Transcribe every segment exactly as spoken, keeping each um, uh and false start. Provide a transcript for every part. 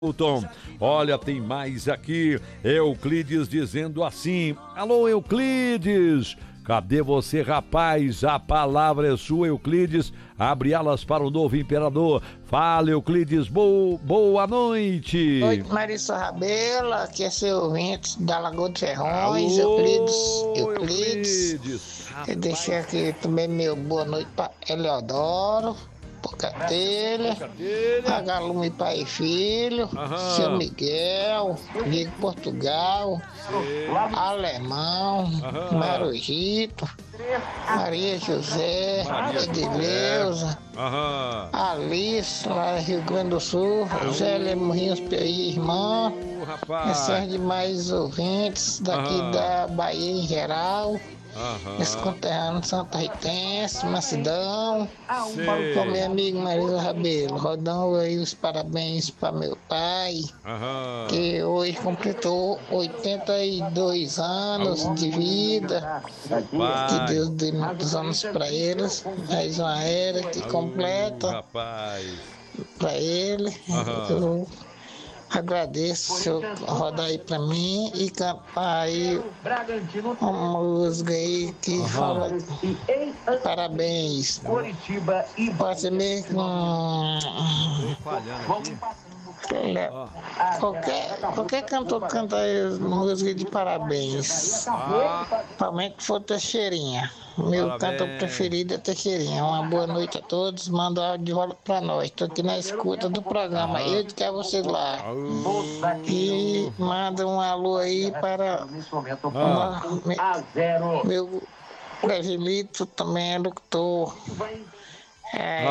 Tom, olha, tem mais aqui. Euclides dizendo assim: alô, Euclides, cadê você, rapaz? A palavra é sua, Euclides. Abre alas para o novo imperador. Fala, Euclides, bo boa noite. Oi, Marissa Rabela, aqui é seu ouvinte da Lagoa de Ferrões. Alô, Euclides, Euclides. Euclides. Eu deixei aqui também meu boa noite para Eleodoro, Pocatelha, a Galume Pai e Filho, aham, seu Miguel, Diego Portugal, sim, Alemão, aham, Marujito, Maria José, Edileuza, Alice, lá no Rio Grande do Sul, Zélia Morrinhos Piauí, irmã, uh, demais ouvintes daqui, aham, da Bahia em geral. Uhum. Esse conterrâneo Santa Ritense, Macidão, com meu amigo Marisa Rabelo, rodando aí os parabéns para meu pai, uhum, que hoje completou oitenta e dois anos uhum. de vida. Rapaz. Que Deus dê muitos anos para eles, mais uma era que completa para ele. Uhum. Eu agradeço se eu rodar aí pra mim e cantar aí uma música aí que uhum. fala parabéns. Pode ser mesmo qualquer, qualquer cantor canta música de parabéns. Ah. Principalmente se for Teixeirinha. Meu parabéns. Cantor preferido é Teixeirinha. Uma boa noite a todos. Manda áudio de volta pra nós. Estou aqui na escuta do programa. Ah. Eu quero vocês lá. Ah. E manda um alô aí para ah. uma, meu Brasilito, também é locutor. É,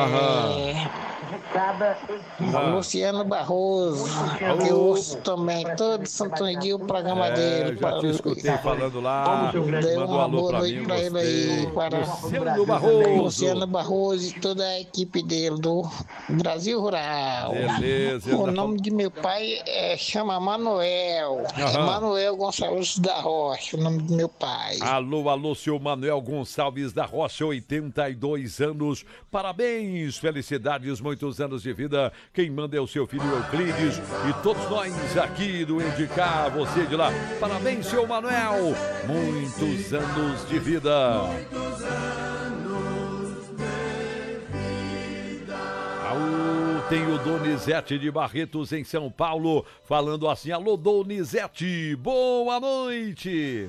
ah. Luciano Barroso, que eu ouço também todo santo dia o programa é, dele. Já te escutei falando lá. Dei uma um boa noite para ele aí, para Luciano Barroso. Luciano Barroso e toda a equipe dele do Brasil Rural. Beleza. O nome de meu pai é, chama Manuel. É Manuel Gonçalves da Rocha, o nome do meu pai. Alô, alô, seu Manuel Gonçalves da Rocha, oitenta e dois anos. Parabéns, felicidades, muitos anos de vida. Quem manda é o seu filho Euclides e todos nós aqui do Indicar, você de lá. Parabéns, seu Manuel. Muitos anos de vida. Muitos anos de vida. Au, tem o Donizete de Barretos em São Paulo falando assim: alô, Donizete, boa noite.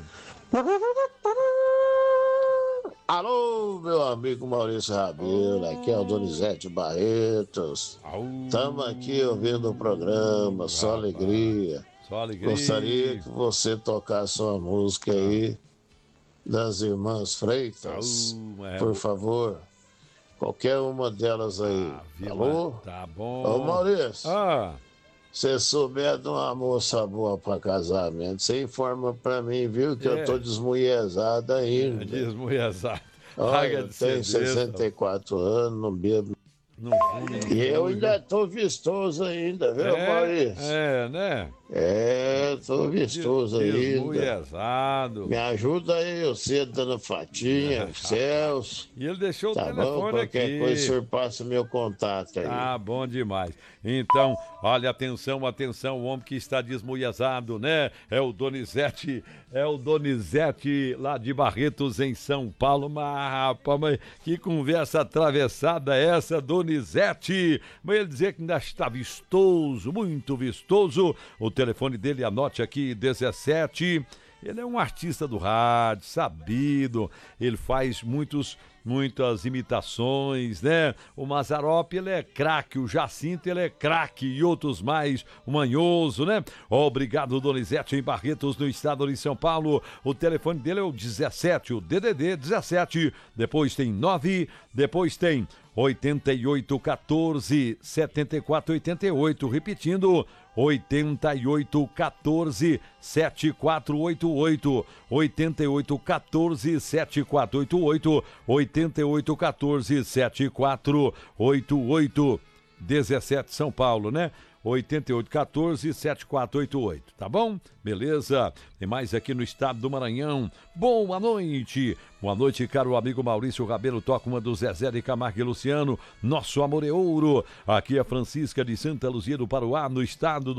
Alô, meu amigo Maurício Rabelo, aqui é o Donizete Barretos. Estamos aqui ouvindo o programa, só alegria. Só alegria. Gostaria que você tocasse uma música aí das Irmãs Freitas, Au, por favor. Qualquer uma delas aí. Ah, alô? Tá bom. Ô, Maurício. Ah. Se souber de uma moça boa para casamento, você informa para mim, viu? Que é. eu tô desmulhezado ainda. É, desmulhezado. Olha, eu tenho sessenta e quatro anos, não bebo. Não, e eu ainda tô vistoso ainda, viu, é, Maurício? É, né? É, tô vistoso ainda. Desmulhezado. Me ajuda aí, eu cedo dando fatinha, Celso. E ele deixou tá o telefone bom? Qualquer aqui. Qualquer coisa, o senhor passa o meu contato aí. Ah, bom demais. Então, olha, atenção, atenção, o homem que está desmulhezado, né? É o Donizete, é o Donizete lá de Barretos, em São Paulo. Mas, rapaz, mas que conversa atravessada é essa, Donizete? Mas ele dizer que ainda está vistoso, muito vistoso. O telefone dele, anote aqui, dezessete. Ele é um artista do rádio, sabido. Ele faz muitos, muitas imitações, né? O Mazzaropi, ele é craque. O Jacinto, ele é craque. E outros mais, o Manhoso, né? Obrigado, Donizete, em Barretos, no estado de São Paulo. O telefone dele é o dezessete, o D D D dezessete. Depois tem nove, depois tem oitenta e oito, quatorze, setenta e quatro, oitenta e oito. Repetindo, oitenta e oito, quatorze, setenta e quatro, oitenta e oito. oitenta e oito, quatorze, setenta e quatro, oitenta e oito. oitenta e oito, quatorze, setenta e quatro, oitenta e oito. dezessete, São Paulo, né? oitenta e oito, quatorze, setenta e quatro, oitenta e oito, tá bom? Beleza? Tem mais aqui no estado do Maranhão. Boa noite. Boa noite, caro amigo Maurício Rabelo. Toca uma do Zezé de Camargo e Luciano. Nosso amor é ouro. Aqui é Francisca de Santa Luzia do Paruá, no estado do